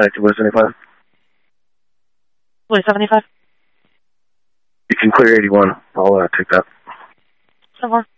connected with 75. Wait, 75? You can clear 81. I'll take that. So far.